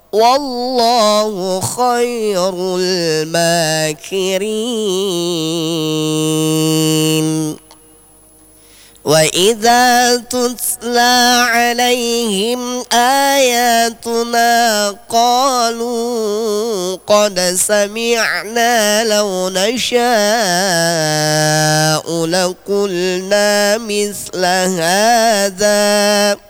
والله خير الماكرين. وإذا تتلى عليهم آياتنا قالوا قد سمعنا لو نشاء لقلنا مثل هذا